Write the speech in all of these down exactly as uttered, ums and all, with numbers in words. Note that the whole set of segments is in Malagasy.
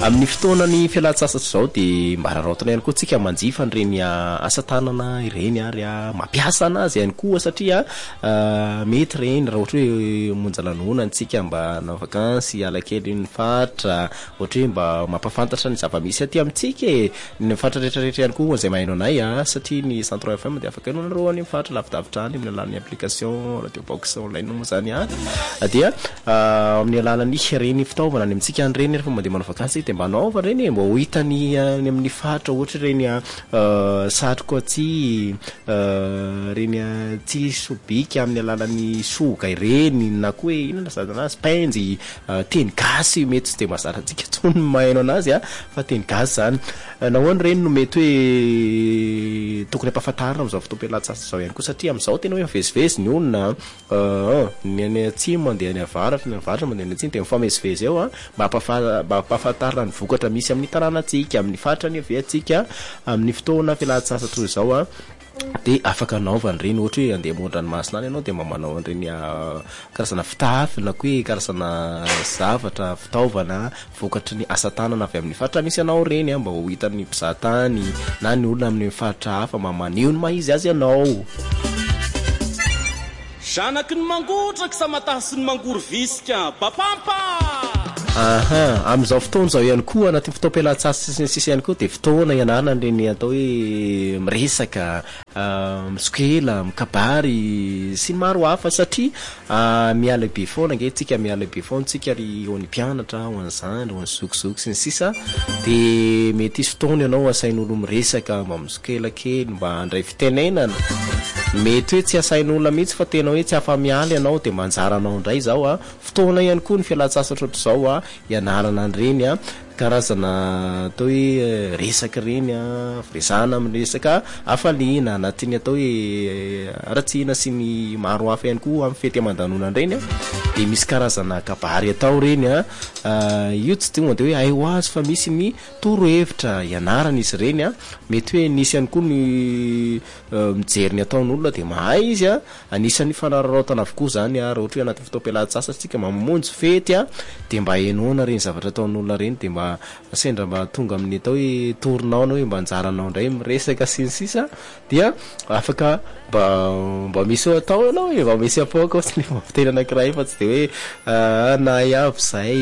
amin'ny fotoanany fialan-tsasatra zao de mba raraotana ihany koa tsika manjifa ireny asa tanana ireny ary mampiasa anazy ihany koa satria mety reny raha ohatra hoe monja lanonana tsika mba na vakansy ala kely ny fatra ohatra hoe mba mampafantatra ny zava-misy aty amintsika ny fatra rehetrarehetra ihany koa izay mahaino anay a satria ny centre F M dia afaka ianao nareo any fatra lavidavitra any amin'ny alalan'ny application radio box online moa zany a dia amin'ny alalan'ny reny fitaovana any amintsika any reny rehefa mandeha manao vakansy dia mba anaova reny mba ho hitany any amin'ny fatra ohatra reny satroka tsy reny tsy sobika amin'ny alalan'ny soga ireny na koa hoe inona sady anazy penjy teny gasy mety tsy dia mahazara antsika tsony maheno anazy a fa teny gasy zany nahoana reny no mety hoe tokony ampahafantarina amin'izao fotoam-pialan-tsasatra zao ihany koa satria amin'izao tena hoe mivezivezy ny olona ny any atsimo mandeha any avaratra ny avaratra mandeha any atsimo dia mifamezivezy eo a mba ampahafantarina ny vokatra misy amin'ny tanànantsika amin'ny fatra ny aveantsika amin'ny fotoana fialan-tsasatra izao a dia afaka anaovany reny ohatra hoe andeha amoron-dranomasina any ianao dia mba manao an'ireny karazana fitafy na koa hoe karazana zavatra fitaovana vokatry ny asa tanana avy amin'ny fatra misy anao reny a mba ho hitan'ny mpizahatany na ny olona amin'ny fatra hafa mba maneho ny mahizy azy ianao. Zanaky ny mangotraky sa matasy ny mangory visika papampa. Aha, amin'izao fotoana zao ihany koa anaty fotoam-pialan-tsasatra sisy ihany koa dia fotoana ianarana ireny atao hoe miresaka misokela mikabary sy ny maro hafa satria miala be foana nge tsika miala be foana tsika ry ho an'ny mpianatra ho an'ny zandry ho an'ny zokizoky sy ny sisa dia mety isy fotoana ianao asain'olo miresaka mba misokela kely mba handray fitenenana mety hoe tsy asain'olona mihitsy fa tena hoe tsy afa-miala ianao dia manjara anao indray zao a fotoana ihany koa ny fialan-tsasatra ohatr'izao a ianarana an'ireny a karazana atao hoe resaka reny a firesahana amin'ny resaka hafaliana anatin'ny atao hoe aratsiana sy ny maro hafa ihany koa amin'ny fety aman-danonana ireny a dia misy karazana kabary atao reny a io tsy tonga dia hoe hay ho azy fa misy ny torohevitra ianarana izy ireny a mety hoe nisy ihany koa ny mijery ny ataon'olona dia mahay izy a anisan'ny fanararaotana avokoa zany a raha ohatra hoe anaty fotoam-pialan-tsasatra tsika mamonjy fety a dia mba hainoana reny zavatra ataon'olona reny dia mba sendra mba tonga amin'ny atao hoe torinao na hoe mba anjaranao indray miresaka sy ny sisa dia afaka mba mba misy atao ianao hoe mba misy apoaka tsy ny fiteny anankiray fa tsy dia hoe nahay avy zay.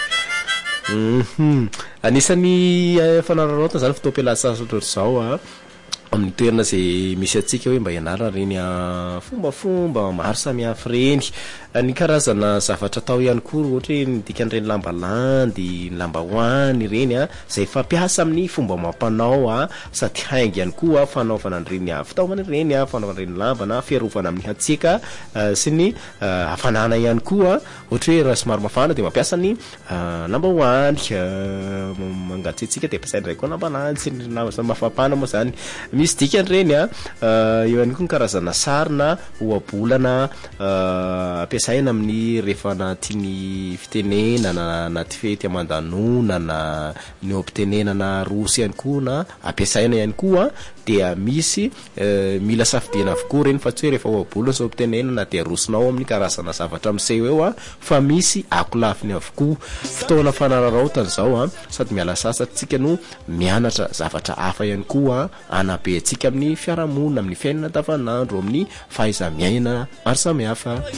Anisan'ny fanararaotana zany fotoam-pialan-tsasatra ohatr'izao a amin'ny toerana izay misy atsika hoe mba ianarana reny fombafomba maro samihafa reny ny karazana zavatra atao ihany koa ohatra hoe ny dikan'ireny lamba landy ny lamba hoany reny a izay fampiasa amin'ny fomba mampanao a sady hainga ihany koa fanaovana an'ireny fitaovana ireny a fanaovana ireny lamba na fiarovana amin'ny hatsiaka sy ny hafanana ihany koa ohatra hoe raha somary mafana dia mampiasa ny lamba hoany mangatsiatsika dia ampiasaina indray koa lamba landy sy ny mafapana moa zany misy dikan'ireny a eo ihany koa ny karazana sarina ohabolana ampiasaina amin'ny rehefa anatin'ny fitenenana anaty fety aman-danonana ny ompitenenana rosy ihany koa na ampiasaina ihany koa dia misy mila safidiana avokoa reny fa tsy hoe rehefa ohabolana sy ompitenenana dia arosonao amin'ny karazana zavatra miseho eo a fa misy akolafiny avokoa fotoana fanararaotana zao a sady miala sasatra tsika no mianatra zavatra hafa ihany koa anabe antsika amin'ny fiarahamonina amin'ny fiainana andavanandro amin'ny fahaiza-miaina maro samihafa.